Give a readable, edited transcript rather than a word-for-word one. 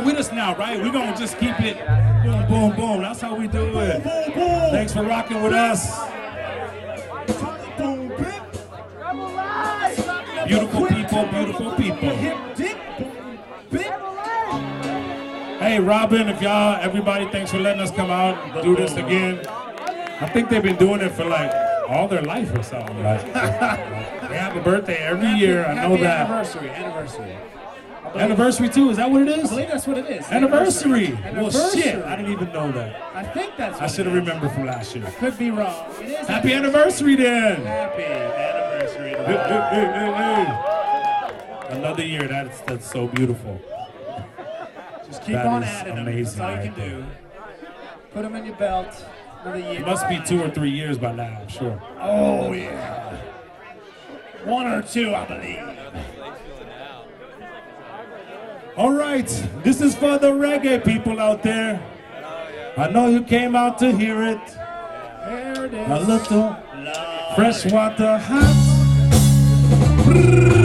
roll with us now, right? We're gonna just keep it boom, boom, boom. That's how we do it. Thanks for rocking with us. Beautiful people, beautiful people. Hey, Robin, if y'all, everybody, thanks for letting us come out and do this again. I think they've been doing it for like all their life or something. Like, they have a birthday every year. I know that. Anniversary too? Is that what it is? I believe that's what it is. Anniversary. Well, shit, I didn't even know that. I think that's what I should have remembered from last year. I could be wrong. It is Happy anniversary then. Happy anniversary. Hey. Another year. That's so beautiful. Just keep That on is adding them. amazing That's all you right can do. Put them in your belt. Another year. It must be 2 or 3 years by now, I'm sure. Oh, yeah. 1 or 2, I believe. All right, this is for the reggae people out there. I know you came out to hear it. There it is. A little freshwater hot.